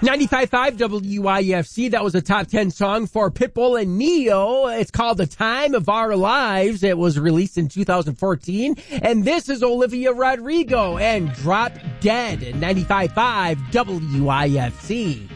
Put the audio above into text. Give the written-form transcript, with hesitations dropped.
95.5 WIFC, that was a top 10 song for Pitbull and Neo. It's called The Time of Our Lives. It was released in 2014. And this is Olivia Rodrigo and Drop Dead, 95.5 WIFC.